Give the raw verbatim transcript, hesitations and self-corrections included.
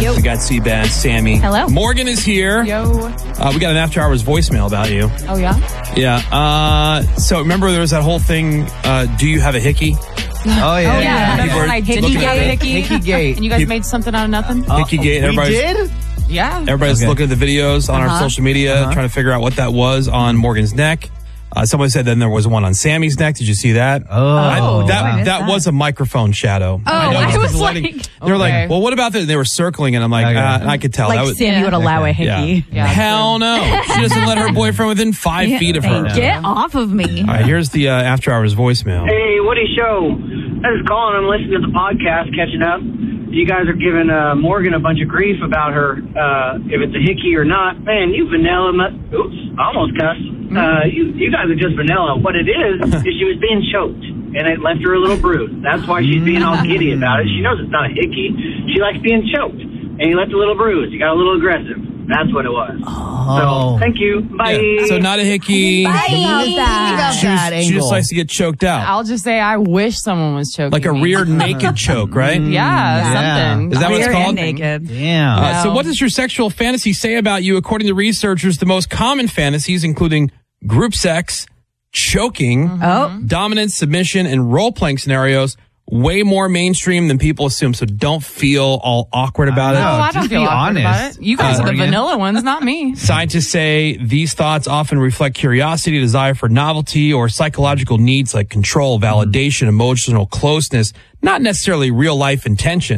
Yo. We got C-Band, Sammy. Hello. Morgan is here. Yo. Uh, we got an after hours voicemail about you. Oh, yeah? Yeah. Uh, so remember there was that whole thing, uh, do you have a hickey? Oh, yeah. Oh, yeah. yeah. Remember People when are I didn't looking have at a it. hickey? Hickey gate. And you guys People- made something out of nothing? Hickey gate. We Everybody's, did? Yeah. everybody's Okay. looking at the videos on our Uh-huh. social media, Uh-huh. trying to figure out what that was on Morgan's neck. Uh, somebody said then there was one on Sammy's neck. Did you see that? Oh. I- I that missed that that. was a microphone shadow. Oh, I, know, I just was was letting- like- they were Okay. like, well, what about this? They were circling, and I'm like, Okay. uh, and I could tell. Like that was, Sammy would allow a Okay. yeah. hickey. Yeah, Hell no. She doesn't let her boyfriend within five Yeah, feet of her. Get off of me. All right, here's the uh, after hours voicemail. Hey, Woody Show. I was calling. I'm listening to the podcast, catching up. You guys are giving uh, Morgan a bunch of grief about her, uh, if it's a hickey or not. Man, you vanilla. Mu- Oops, I almost cussed. Uh, you, you guys are just vanilla. What it is, is she was being choked, and it left her a little bruise. That's why she's being all giddy about it. She knows it's not a hickey. She likes being choked, and you left a little bruise. You got a little aggressive. That's what it was. Oh. So, thank you. Bye. Yeah, so not a hickey. Bye. Think about She, was- that she just angle. likes to get choked out. I'll just say I wish someone was choking Like a me. rear naked choke, right? Yeah, Yeah. something. Is that what it's Rear called? and naked. Damn. Uh, so No. what does your sexual fantasy say about you? According to researchers, the most common fantasies, including group sex, choking, Oh. dominance, submission, and role-playing scenarios, way more mainstream than people assume. So don't feel all awkward about No, it. I just don't feel be awkward about honest. it. You guys Uh, are the Morgan. vanilla ones, not me. Scientists say these thoughts often reflect curiosity, desire for novelty, or psychological needs like control, validation, emotional closeness, not necessarily real-life intention.